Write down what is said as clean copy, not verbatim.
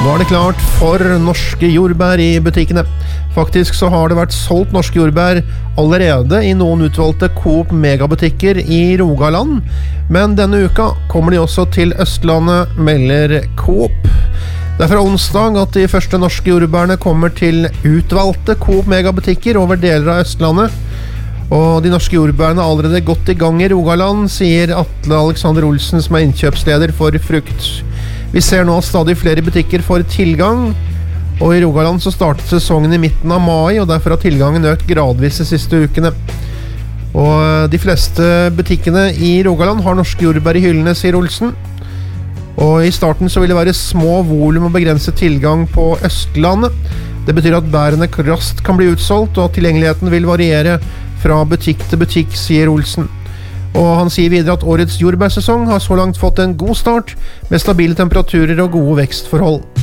Nå det klart for norske jordbær i butikkene. Faktisk så har det vært solgt norske jordbær allerede i noen utvalgte Coop Megabutikker i Rogaland, men denne uka kommer de også til Østlandet, melder Coop. Det fra onsdag at de første norske jordbærene kommer til utvalgte Coop Megabutikker over deler av Østlandet, og de norske jordbærene er allerede godt i gang i Rogaland, sier Atle Alexander Olsen, som er innkjøpsleder for frukt. Vi ser nå stadig flere butikker for tilgang, og i Rogaland så startet sesongen i midten av mai, og derfor har tilgangen økt gradvis de siste ukene. Og de fleste butikkene i Rogaland har norske jordbær i hyllene, sier Olsen. Og i starten så vil det være små volum og begrenset tilgang på Østlandet. Det betyr at bærene raskt kan bli utsolgt, og at tilgjengeligheten vil variere fra butikk til butikk, sier Olsen. Og han sier videre at årets jordbærsesong har så langt fått en god start, med stabile temperaturer og gode vekstforhold.